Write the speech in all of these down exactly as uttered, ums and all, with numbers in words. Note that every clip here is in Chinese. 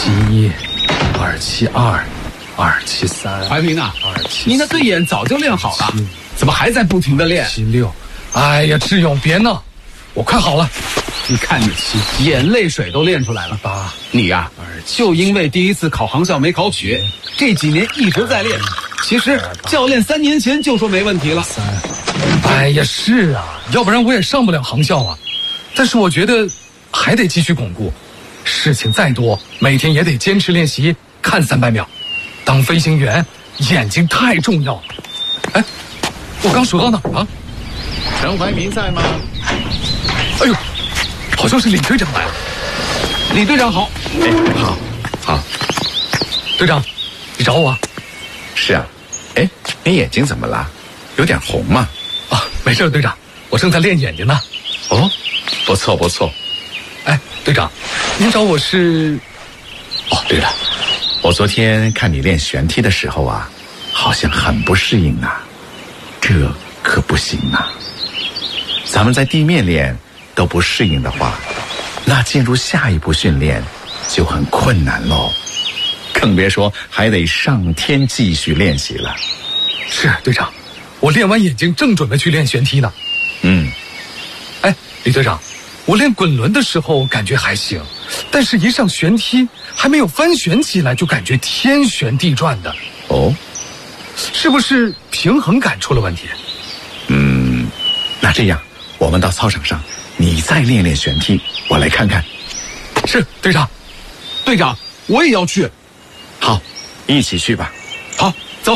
七一，二七二，二七三。 怀民啊， 二七， 你那对眼早就练好了，怎么还在不停的练？ 七六，哎呀，志勇别闹，我快好了。 你看你眼泪水都练出来了。 八， 你呀、啊，就因为第一次考航校没考取，这几年一直在练。其实教练三年前就说没问题了。 三，哎呀，是啊，要不然我也上不了航校啊。但是我觉得还得继续巩固，事情再多，每天也得坚持练习，看三百秒。当飞行员，眼睛太重要了。哎，我刚数到哪儿了？ 陈怀民在吗？ 哎呦，好像是李队长来了。 李队长好。 哎，好，好。 队长，你找我？ 是啊。哎，你眼睛怎么了？有点红嘛。 啊，没事，队长，我正在练眼睛呢。 哦，不错不错。 哎，队长，您找我是？ 哦，对了，我昨天看你练旋踢的时候啊，好像很不适应啊，这可不行啊。咱们在地面练都不适应的话，那进入下一步训练就很困难喽，更别说还得上天继续练习了。 是队长，我练完眼睛正准备去练旋踢呢。 嗯， 哎，李队长，我练滚轮的时候感觉还行，但是一上旋踢还没有翻旋起来就感觉天旋地转的。 哦， 是不是平衡感出了问题？ 嗯，那这样我们到操场上，你再练练旋踢，我来看看。 是队长。 队长，我也要去。 好，一起去吧。 好，走。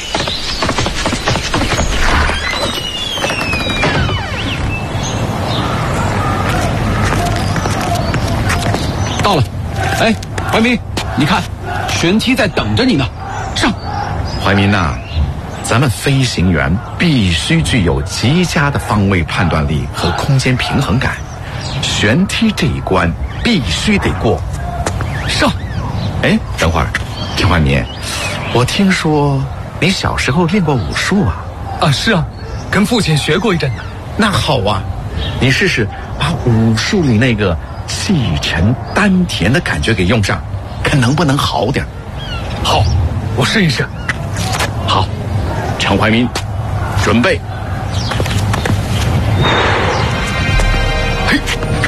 到了。哎，怀民，你看，旋踢在等着你呢。上。 怀民呐，咱们飞行员必须具有极佳的方位判断力和空间平衡感，旋踢这一关必须得过。 上。 哎，等会儿，陈怀民，我听说你小时候练过武术啊？ 啊，是啊，跟父亲学过一阵子。 那好啊，你试试把武术里那个气沉丹田的感觉给用上，看能不能好点。 好，我试一试。 好，陈怀民，准备。 嘿，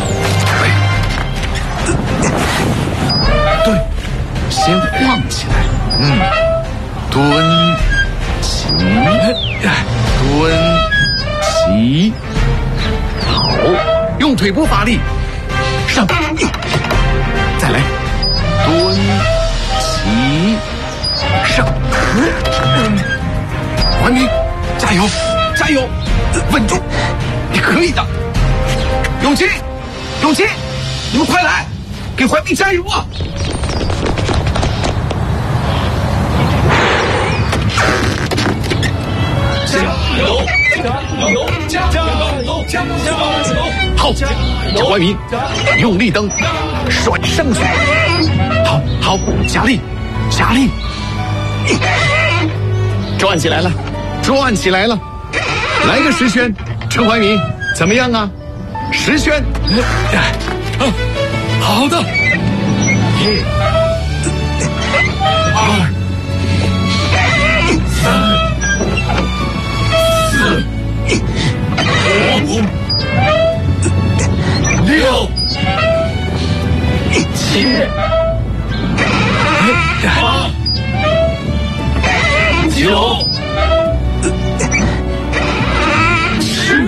对，先晃起来，嗯，蹲起，蹲起，好，用腿部发力，上，再来，蹲起，上，怀民， 加油，加油，稳住，你可以的。永琪，永琪，你们快来，给怀民加油啊！加油！加油！加油！加油！ 好，陈怀民，用力蹬，甩上去，好好加力，加力，转起来了，转起来了，来个十旋，陈怀民，怎么样啊？十旋， 啊，好的。 一、二、三、四、五、六、七、八、九、十。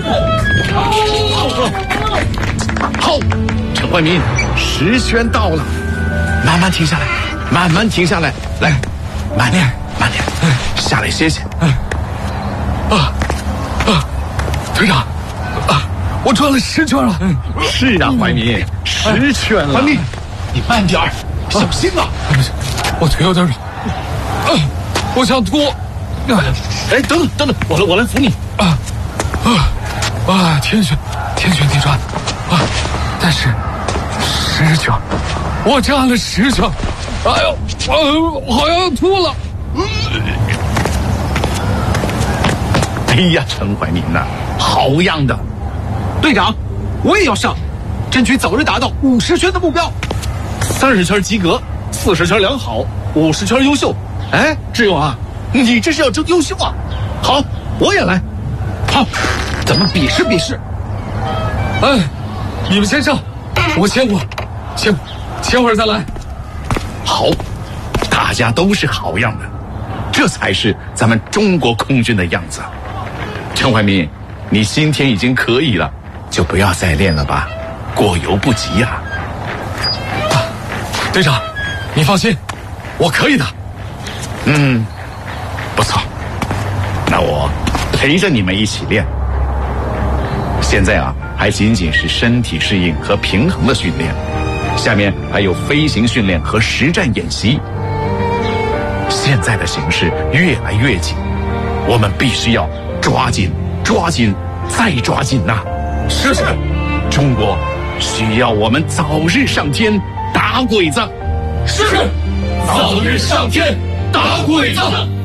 好，陈怀民，十旋到了，慢慢停下来，慢慢停下来，来，慢点，慢点，下来歇歇。 啊啊，队长，啊，我转了十圈了。 是啊，怀民，十圈了。 怀民，你慢点儿，小心啊！ 我腿有点软，啊，我想吐。 哎，等等等等，我来我来扶你。 啊啊啊！天旋天旋地转啊！但是十圈，我站了十圈，哎呦，我好像要吐了。 哎呀，陈怀民呐，好样的！ 队长，我也要上，争取早日达到五十圈的目标。三十圈及格， 四十圈良好，五十圈优秀。哎，志勇啊，你这是要争优秀啊？好，我也来。好，咱们比试比试。 哎，你们先上，我歇会儿，歇歇会儿再来。 好，大家都是好样的，这才是咱们中国空军的样子。陈怀民，你今天已经可以了，就不要再练了吧，过犹不及呀、 啊。队长，你放心，我可以的。 嗯，不错，那我陪着你们一起练。现在啊，还仅仅是身体适应和平衡的训练，下面还有飞行训练和实战演习。现在的形势越来越紧，我们必须要抓紧、抓紧再抓紧呐、啊！ 是是， 中国需要我们早日上天打鬼子。 是，早日上天打鬼子。